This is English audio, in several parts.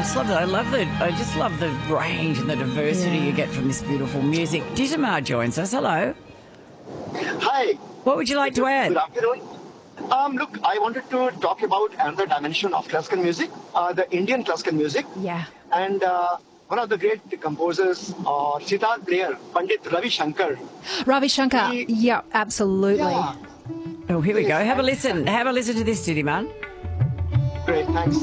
just love that. I just love the range and the diversity you get from this beautiful music. Ditamar joins us. Hello. Hi. What would you like to add? Good afternoon. Look, I wanted to talk about another dimension of classical music, the Indian classical music. Yeah. And one of the great composers, sitar player, Pandit Ravi Shankar. Ravi Shankar. Yeah, absolutely. Yeah. Oh, here we go. Have a listen. Have a listen to this, Ditamar. Great, thanks.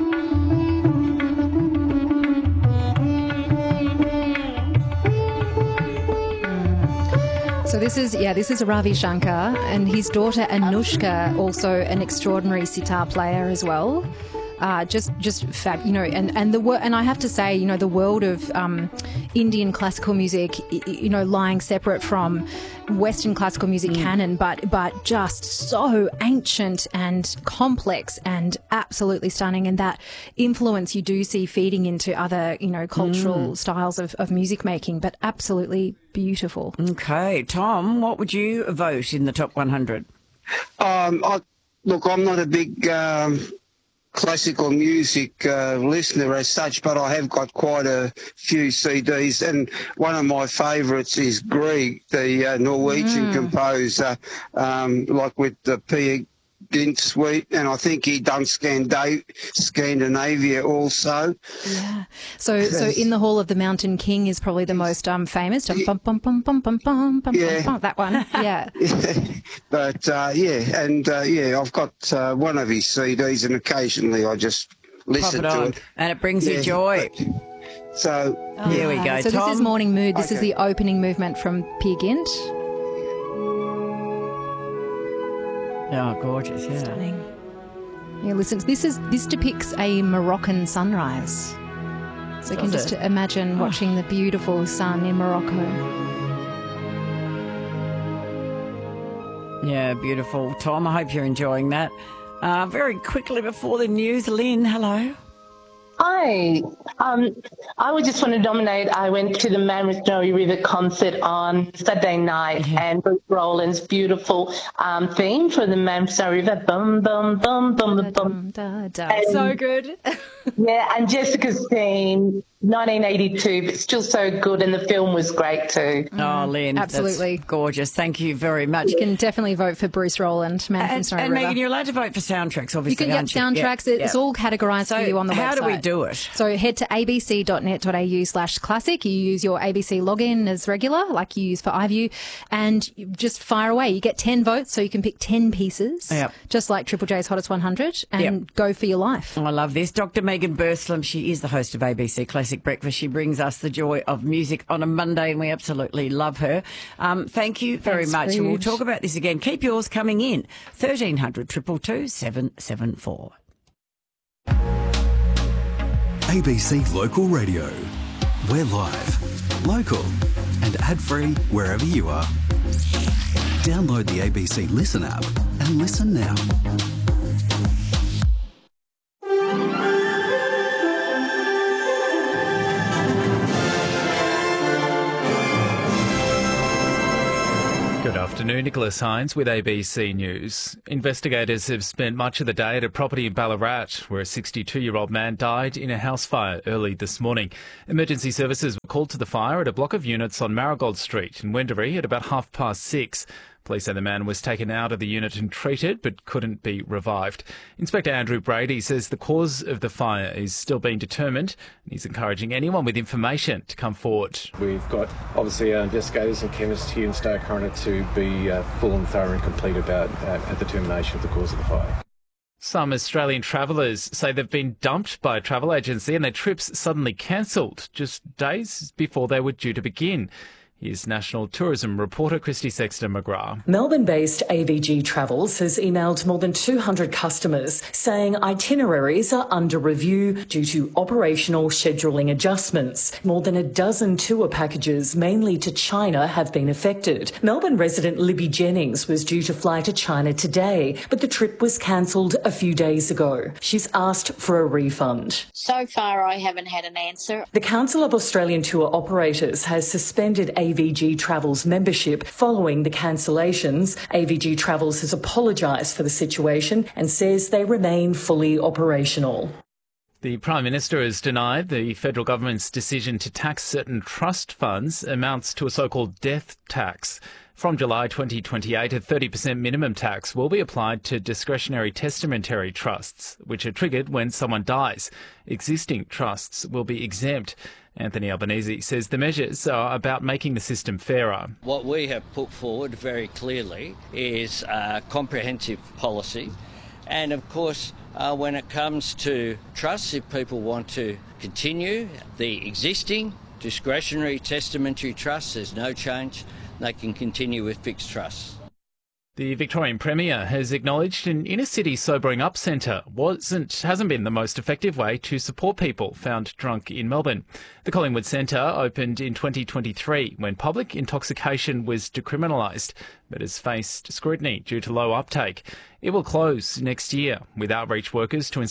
So this is Ravi Shankar, and his daughter Anushka, also an extraordinary sitar player as well. Just fab, and I have to say, the world of Indian classical music, lying separate from Western classical music canon, but just so ancient and complex and absolutely stunning, and that influence you do see feeding into other, cultural styles of music making, but absolutely beautiful. Okay, Tom, what would you vote in the top 100? Look, I'm not a big classical music listener as such, but I have got quite a few CDs, and one of my favourites is Grieg, the Norwegian composer, like with the Peer Gynt suite, and I think he done Scandinavia also. Yeah. So In the Hall of the Mountain King is probably the most famous. Bum, bum, bum, bum, bum, bum, bum, bum, that one. Yeah. But I've got one of his CDs, and occasionally I just listen to it, and it brings you joy. So here we go. So Tom? This is Morning Mood. This is the opening movement from Peer Gynt. Oh, gorgeous, yeah. Stunning. Yeah, listen, this depicts a Moroccan sunrise. So you can just imagine watching the beautiful sun in Morocco. Yeah, beautiful. Tom, I hope you're enjoying that. Very quickly before the news, Lynn, hello. Hi. I would just want to nominate, I went to the Man with Snowy River concert on Saturday night, and Bruce Rowland's beautiful theme for the Man with Snowy River, bum, bum, bum, bum, bum, bum. So good. Yeah, and Jessica's theme, 1982, but still so good, and the film was great too. Oh, Lynn, absolutely that's gorgeous. Thank you very much. You can definitely vote for Bruce Rowland, Man from Snowy River. And Megan, you're allowed to vote for soundtracks, obviously. You can get soundtracks. It's all categorised for you on the website. How do we do it? So head to abc.net.au/classic. You use your ABC login as regular, like you use for iView, and you just fire away. You get 10 votes, so you can pick 10 pieces, just like Triple J's Hottest 100, and go for your life. Oh, I love this. Dr. Megan Burslem, she is the host of ABC Classic Breakfast. She brings us the joy of music on a Monday, and we absolutely love her. Thank you very much. And we'll talk about this again. Keep yours coming in. 1300 222 774. ABC Local Radio. We're live, local and ad-free wherever you are. Download the ABC Listen app and listen now. Good afternoon, Nicholas Hines with ABC News. Investigators have spent much of the day at a property in Ballarat where a 62-year-old man died in a house fire early this morning. Emergency services were called to the fire at a block of units on Marigold Street in Wendouree at about 6:30. Police say the man was taken out of the unit and treated but couldn't be revived. Inspector Andrew Brady says the cause of the fire is still being determined, and he's encouraging anyone with information to come forward. We've got obviously our investigators and chemists here in Stoke Coroner to be full and thorough and complete about a determination of the cause of the fire. Some Australian travellers say they've been dumped by a travel agency and their trips suddenly cancelled just days before they were due to begin. Here's National Tourism reporter Christy Sexton-McGrath. Melbourne-based AVG Travels has emailed more than 200 customers saying itineraries are under review due to operational scheduling adjustments. More than a dozen tour packages, mainly to China, have been affected. Melbourne resident Libby Jennings was due to fly to China today, but the trip was cancelled a few days ago. She's asked for a refund. So far, I haven't had an answer. The Council of Australian Tour Operators has suspended AVG Travels membership following the cancellations. AVG Travels has apologised for the situation and says they remain fully operational. The Prime Minister has denied the federal government's decision to tax certain trust funds amounts to a so-called death tax. From July 2028, a 30% minimum tax will be applied to discretionary testamentary trusts, which are triggered when someone dies. Existing trusts will be exempt. Anthony Albanese says the measures are about making the system fairer. What we have put forward very clearly is a comprehensive policy. And of course, when it comes to trusts, if people want to continue the existing discretionary testamentary trusts, there's no change. They can continue with fixed trusts. The Victorian Premier has acknowledged an inner-city sobering up centre hasn't been the most effective way to support people found drunk in Melbourne. The Collingwood Centre opened in 2023 when public intoxication was decriminalised, but has faced scrutiny due to low uptake. It will close next year with outreach workers to